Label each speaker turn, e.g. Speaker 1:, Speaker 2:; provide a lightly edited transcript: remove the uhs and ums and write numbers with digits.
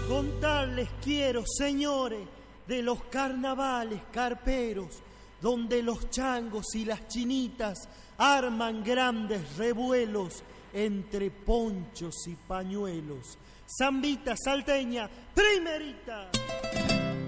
Speaker 1: Contarles quiero, señores, de los carnavales carperos, donde los changos y las chinitas arman grandes revuelos entre ponchos y pañuelos. Zambita salteña, primerita.